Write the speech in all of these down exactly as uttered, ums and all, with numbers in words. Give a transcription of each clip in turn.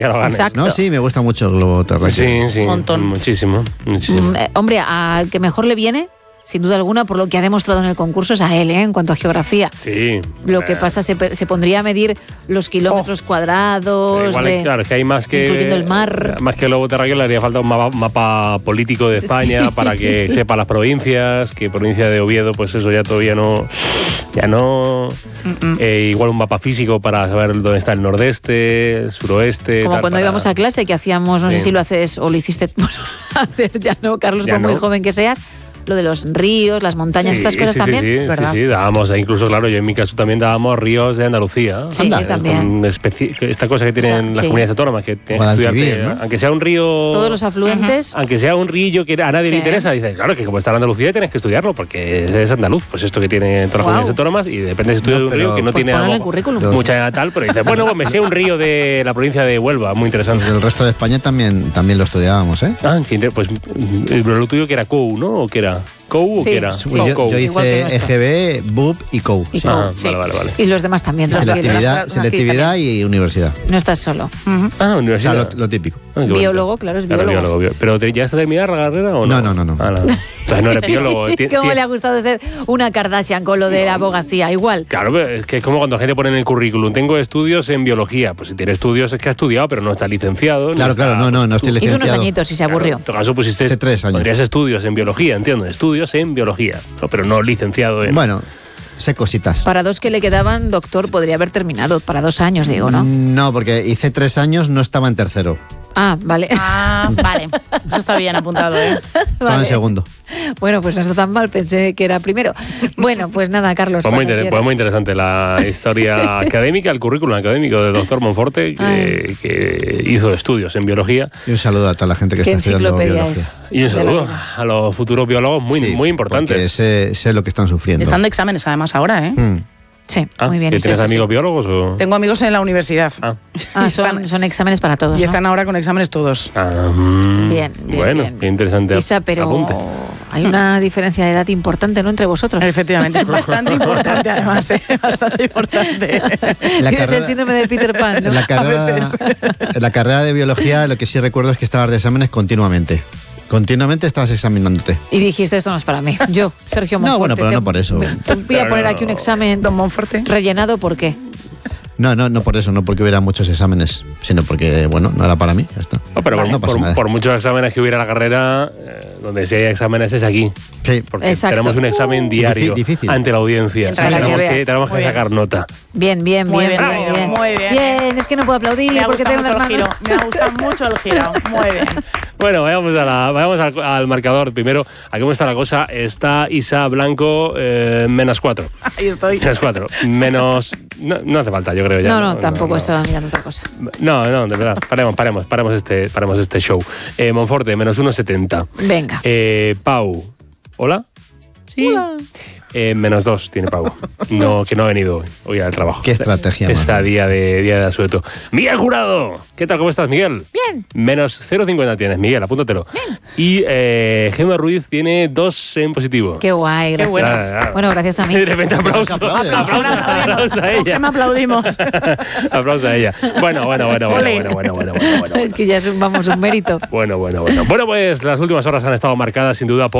que lo ganes. Exacto. No, sí, me gusta mucho el globo terráqueo. Sí, sí, Un montón. muchísimo, muchísimo. Mm, eh, hombre, al que mejor le viene, sin duda alguna, por lo que ha demostrado en el concurso, es a él, ¿eh? En cuanto a geografía. Sí. Lo que pasa, se, se pondría a medir los kilómetros Oh. cuadrados. Igual, de, claro, es que hay más que... incluyendo el mar. Más que el globo terráqueo le haría falta un mapa, mapa político de España Sí. para que sepa las provincias, que provincia de Oviedo, pues eso ya todavía no... Ya no... Eh, igual un mapa físico para saber dónde está el nordeste, el suroeste... Como tal, cuando para- íbamos a clase, que hacíamos, no Sí. sé si lo haces o lo hiciste, bueno, hacer ya no, Carlos, Ya por muy no. joven que seas, lo de los ríos, las montañas, Sí, estas cosas sí, también, sí, sí, ¿verdad? sí, sí, dábamos, e incluso, claro, yo en mi caso también dábamos ríos de Andalucía. Sí, Anda. también. Con especi- esta cosa que tienen O sea, las sí. comunidades autónomas, que tienes que Guadalquivir, estudiarte, ¿no? aunque sea un río... Todos los afluentes. Aunque sea un río que a nadie Sí. le interesa, dices, claro, que como está en Andalucía tienes que estudiarlo, porque es andaluz, pues esto que tiene todas las Guau. comunidades autónomas, y depende si estudias No, de un río pero- que no Pues tiene ponlo en el algo- currículum. Los- mucha tal, pero dices, bueno, pues me sé un río de la provincia de Huelva, muy interesante. El resto de España también, también lo estudiábamos, ¿eh? Ah, qué inter- pues mm, lo tuyo que era C O U, ¿no? ¿O qué era? ¿C O U o Sí, qué era? sí. Pues No, yo, C O U. yo Igual que hice nuestro. E G B, B U P y C O U. Y Sí. C O U, Ah, sí. vale, vale, vale. Y los demás también. los Selectividad, que- selectividad y universidad. No estás solo. Ah, O sea, universidad. lo, lo típico. Ah, qué bonito. Biólogo, claro, es Claro, biólogo. biólogo. ¿Pero te- ya está terminada la carrera o no? No, no, no, no. Ah, no. Entonces no eres biólogo. Ti- ¿Cómo ti- le ha gustado ser una Kardashian con lo de la abogacía? Igual. Claro, pero es que es como cuando la gente pone en el currículum, tengo estudios en biología. Pues si tiene estudios es que ha estudiado, pero no está licenciado. Claro, está- claro, no, no, no estoy Hizo licenciado. unos añitos y se Claro, aburrió. en tu caso pusiste Hace tres años. Pondrías estudios en biología, entiendo. Estudios en biología, no, pero no licenciado en... Bueno, sé cositas. Para dos que le quedaban, doctor, podría haber terminado. Para dos años, digo, ¿no? No, porque hice tres años, no estaba en tercero. Ah, vale. Ah, vale. Eso está bien apuntado, ¿eh? Estaba Vale. en segundo. Bueno, pues no está tan mal, pensé que era primero. Bueno, pues nada, Carlos. Pues muy, cuando inter- quieras. pues muy interesante la historia académica, el currículum académico del doctor Monforte, que, que hizo estudios en biología. Y un saludo a toda la gente que ¿Qué está estudiando enciclopedia biología. es? Y un De la saludo vida. a los futuros biólogos muy, Sí, muy importantes. Porque sé, sé lo que están sufriendo. Están de exámenes además ahora, ¿eh? Mm. Sí, Ah, muy bien. ¿que sí, ¿Tienes sí, amigos sí. biólogos o...? Tengo amigos en la universidad. Ah, Ah, Y son, están- son exámenes para todos, y ¿no? están ahora con exámenes todos. ah, mm, Bien, bien, Bueno, bien. qué interesante Isa, pero apunte. hay una diferencia de edad importante, ¿no?, entre vosotros. Efectivamente, bastante importante además, ¿eh? Bastante importante. La Tienes carrera- el síndrome de Peter Pan, ¿no? En la, carrera, veces. en la carrera de biología lo que sí recuerdo es que estabas de exámenes continuamente. Continuamente estabas examinándote. Y dijiste, esto no es para mí. Yo, Sergio No, Monforte. bueno, pero te- no por eso. Te voy a Pero poner no. aquí un examen Don Monforte. rellenado, ¿por qué? No, no, no por eso, no porque hubiera muchos exámenes, sino porque, bueno, no era para mí, ya está. No, pero por, No pasa por- nada. por muchos exámenes que hubiera en la carrera, eh, donde si hay exámenes es aquí. Sí, Porque Exacto. tenemos un examen diario difícil. ante la audiencia. Para que tenemos veas. que, tenemos que Muy bien. sacar nota. Bien, bien, Muy bien, bien, bien, muy bien. bien, muy bien. Bien, es que no puedo aplaudir Me ha porque gustado tengo mucho las el manos. giro. Me ha gustado mucho el giro. Muy bien. Bueno, vayamos, a la, vayamos al, al marcador primero. ¿A cómo está la cosa? Está Isa Blanco eh, menos cuatro. Ahí estoy. Menos cuatro. Menos... No, no hace falta, yo creo ya. No, no, tampoco estaba mirando otra cosa. No, no, de verdad. Paremos, paremos, paremos este, paremos este show. Eh, Monforte, menos uno setenta. Venga. Eh, Pau. ¿Hola? Sí. Hola. Eh, menos dos tiene Pau. No, que no ha venido hoy, hoy al trabajo. Qué estrategia, Está mano. día de, día de asueto. Miguel Jurado. ¿Qué tal? ¿Cómo estás, Miguel? Bien. Menos cero coma cincuenta tienes, Miguel, apúntatelo. Y eh, Gemma Ruiz tiene dos en positivo. Qué guay, gracias. bueno. Ah, ah. Bueno, gracias a mí. De repente aplauso. Aplaude. Aplauso, aplauso a ¿Qué ella. me aplaudimos? Aplauso a ella. Bueno, bueno, bueno, bueno, Ole. bueno, bueno, bueno, bueno, bueno. Es que ya es un, vamos, un mérito. Bueno, bueno, bueno. Bueno, pues las últimas horas han estado marcadas sin duda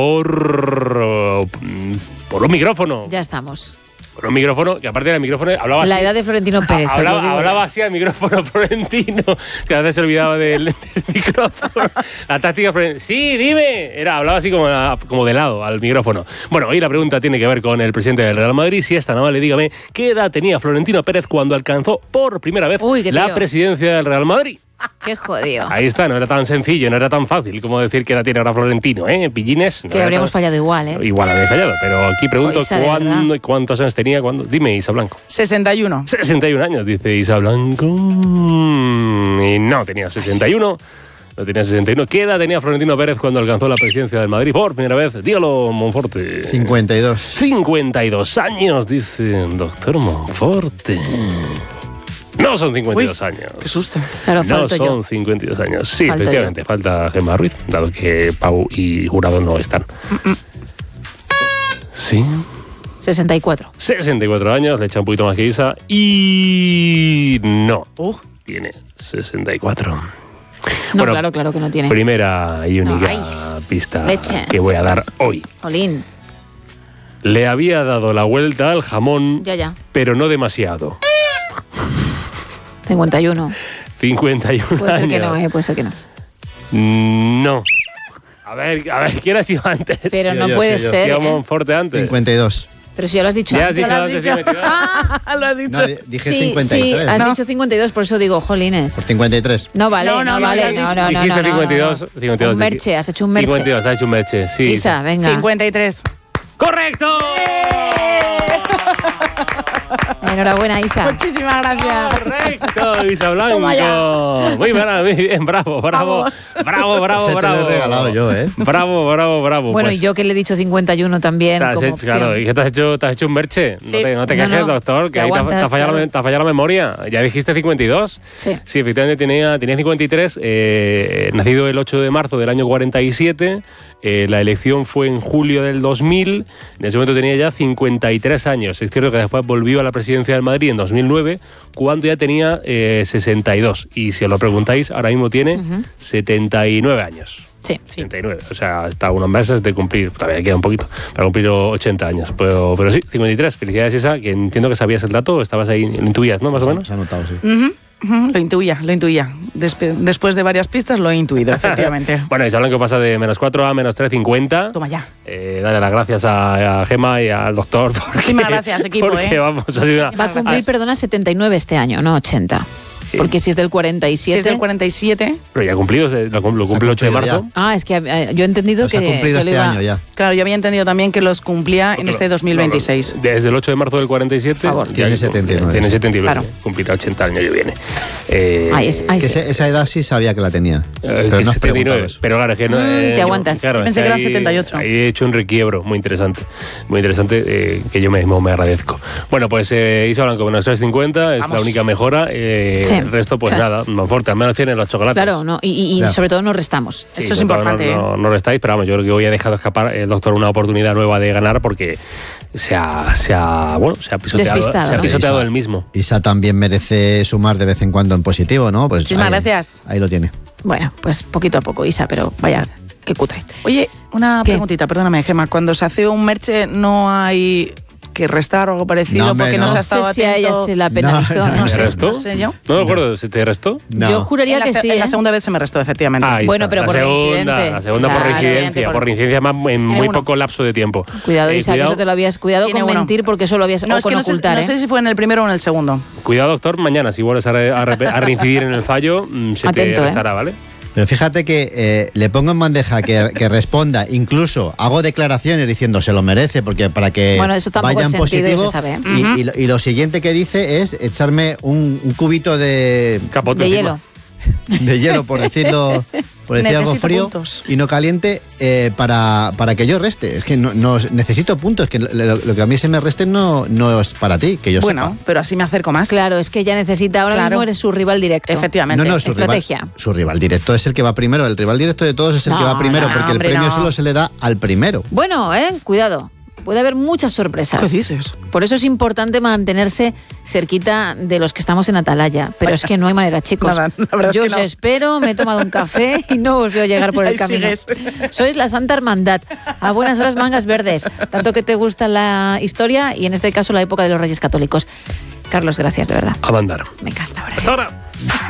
por por un micrófono. Ya estamos. Por un micrófono, que aparte del micrófono hablaba La así. edad de Florentino Pérez. te lo Hablaba, digo hablaba ya. así al micrófono Florentino, que a veces se olvidaba del, del micrófono. La táctica Florentino. Sí, dime. Era, hablaba así como, como de lado al micrófono. Bueno, hoy la pregunta tiene que ver con el presidente del Real Madrid. Si es tan amable, dígame, ¿qué edad tenía Florentino Pérez cuando alcanzó por primera vez Uy, qué la tío. presidencia del Real Madrid? Qué jodido. Ahí está, no era tan sencillo, no era tan fácil como decir que la tiene ahora Florentino, ¿eh? Pillines. no Que era habríamos tan- fallado igual, ¿eh? Igual habría fallado, pero aquí pregunto Isa, de cuándo y cuántos años tenía. Cuándo. Dime, Isa Blanco. sesenta y uno. sesenta y un años, dice Isa Blanco. Mm, Y no, tenía sesenta y uno. No tenía sesenta y uno. ¿Qué edad tenía Florentino Pérez cuando alcanzó la presidencia del Madrid por primera vez? Dígalo, Monforte. cincuenta y dos. cincuenta y dos años, dice el doctor Monforte. No son cincuenta y dos Uy, años. Qué susto. Claro, No falto son yo. cincuenta y dos años. Sí, Falto efectivamente, falta Gemma Ruiz, dado que Pau y Jurado no están. Sí, sesenta y cuatro. sesenta y cuatro años, le echa un poquito más que Isa. Y no. Uh, tiene sesenta y cuatro. No, Bueno, claro, claro que no tiene. Primera y única ay, pista leche. que voy a dar hoy. Olín, Le había dado la vuelta al jamón, ya, ya. pero no demasiado. cincuenta y uno. cincuenta y uno Puede ser años. que no, eh, puede ser que no. No. A ver, a ver, ¿quién ha sido antes? Pero Sí, no yo, puede sí, yo. ser. Tío ¿eh? Monforte antes. cincuenta y dos. Pero si ya lo has dicho Ya has antes. dicho lo has antes dicho. cincuenta y dos. Lo has dicho. No, di- dije Sí, cincuenta y tres. sí, has ¿no? dicho cincuenta y dos, por eso digo, jolines. Por cincuenta y tres. No vale, No, no, no, no, vale. lo has No, dicho. no, no, Dijiste no, no, cincuenta y dos, no. cincuenta y dos. Un merche, has hecho un merche. cincuenta y dos, has hecho un merche, sí. Isa, venga. cincuenta y tres. ¡Correcto! Enhorabuena, Isa. Muchísimas gracias. Correcto, Isa Blanco. Toma ya. Muy bien, muy bien, bravo, bravo. Vamos. Bravo, bravo, Ese te bravo. lo he regalado yo, ¿eh? Bravo, bravo, bravo. Bueno, pues. y yo que le he dicho cincuenta y uno también Te has como hecho, opción. claro, ¿y qué te has hecho? ¿Te has hecho un merche? No, Sí. te, no te No, quejes, no, doctor, que te ahí te, ha- aguantas, te ha fallado, claro. la- te ha fallado la memoria. Ya dijiste cincuenta y dos. Sí. Sí, efectivamente tenía, tenía cincuenta y tres, eh, nacido el ocho de marzo del año cuarenta y siete. Eh, la elección fue en julio del dos mil. En ese momento tenía ya cincuenta y tres años. Es cierto que después volvió a la presidencia del Madrid en dos mil nueve, cuando ya tenía eh, sesenta y dos. Y si os lo preguntáis, ahora mismo tiene Ujú. setenta y nueve años. Sí. setenta y nueve, o sea, está a unos meses de cumplir, todavía queda un poquito, para cumplir ochenta años. Pero, pero sí, cincuenta y tres. Felicidades, Isa, que entiendo que sabías el dato, estabas ahí, lo intuías, ¿no? Más o menos. Se ha notado, sí. Ujú, ujú, lo intuía, lo intuía. Despe- después de varias pistas lo he intuido, efectivamente. Bueno, Isa Blanco pasa de menos cuatro a menos tres, cincuenta. Toma ya. Eh, dale las gracias a, a Gemma y al doctor. Porque, Muchísimas gracias, equipo, Porque, ¿eh? vamos, ha sido una- Va a cumplir, ha- perdona, setenta y nueve este año, no ochenta. Sí. Porque si es del cuarenta y Si siete. es del cuarenta y siete, Pero ya ha cumplido, se- lo, cum- lo Se ha cumple el ocho de cumplido marzo. Ah, es que eh, yo he entendido Pues que. ha cumplido que lo este iba- año ya. claro, yo había entendido también que los cumplía en este dos mil veintiséis. No, no, desde el ocho de marzo del cuarenta y siete. Favor. ya Tiene setenta y nueve, Tiene sí. setenta y nueve. Claro. Cumplirá ochenta el año que viene. Eh, Ay, es- ay, Que sí. ese- esa edad sí sabía que la tenía. Eh, Pero que no has setenta y preguntado nueve, eso. pero claro, es que no. Mm, eh, te yo- aguantas. claro, Pensé es que eran ahí- setenta y ocho. Ahí he hecho un requiebro muy interesante. Muy interesante, eh, que yo mismo me agradezco. Bueno, pues eh, Isa Blanco, menos trescientos cincuenta, es Vamos. la única mejora. Eh, Sí. El resto, pues Sí. nada, Monforte, al menos tiene los chocolates. Claro, no, y, y- y Claro. sobre todo nos restamos. Sí, Eso es sobre todo importante, No, no, no lo estáis, pero vamos, yo creo que hoy ha dejado escapar el doctor una oportunidad nueva de ganar porque se ha, se ha, bueno, se ha pisoteado, Despistado, se ha ¿no? pisoteado Isa- el mismo. Isa también merece sumar de vez en cuando en positivo, ¿no? Pues Muchísimas ahí- gracias. Ahí lo tiene. Bueno, pues poquito a poco, Isa, pero vaya, qué cutre. Oye, una ¿Qué? preguntita, perdóname, Gemma. Cuando se hace un merche, ¿no hay que restar o algo parecido No, hombre, porque no, no. se ha No estado sé si a ella atento? se la penalizó. No, No, no, ¿Te sé. restó? no sé yo. No me acuerdo, ¿se te restó? No. Yo juraría En la, que se- sí. en la ¿eh? segunda vez se me restó, efectivamente. Ahí Bueno, está. pero la por segunda, reincidente. La segunda por Claro, reincidencia, evidente, por por- reincidencia más en muy Tiene uno. poco lapso de tiempo. Cuidado, Eh, Isa, que eso te lo habías. Cuidado Tiene con uno. mentir porque eso lo habías. No, o es que con no, sé, ocultar, no ¿eh? sé si fue en el primero o en el segundo. Cuidado, doctor, mañana si vuelves a, re- a re- a reincidir en el fallo, mm, se Atento, te ¿eh? restará, ¿vale? Pero fíjate que eh, le pongo en bandeja que, que responda, incluso hago declaraciones diciendo se lo merece, porque para que Bueno, eso tampoco vaya es en sentido, positivo. se sabe, ¿eh? y, Ujú. y lo, y lo siguiente que dice es echarme un, un cubito de, Capote De encima. hielo. de hielo, por decirlo, por decir algo Necesito frío puntos. y no caliente, eh, para, para que yo reste. Es que no, no- necesito puntos, que lo, lo que a mí se me reste no, no es para ti, que yo Bueno, sepa. pero así me acerco más. Claro, es que ella necesita. Ahora Claro. mismo eres su rival directo. Efectivamente. No, no, su rival, Estrategia. su rival directo es el que va primero. El rival directo de todos es el No, que va primero, no, porque hombre, el premio no. solo se le da al primero. Bueno, eh, cuidado. Puede haber muchas sorpresas. ¿Qué dices? Por eso es importante mantenerse cerquita de los que estamos en Atalaya. Pero es que no hay manera, chicos. Nada, la verdad es Yo que os no. espero, me he tomado un café y no os veo llegar por Y el ahí camino. sigues. Sois la Santa Hermandad. A buenas horas, mangas verdes. Tanto que te gusta la historia y en este caso la época de los Reyes Católicos. Carlos, gracias, de verdad. A mandar. Me encanta ahora. Hasta ahora.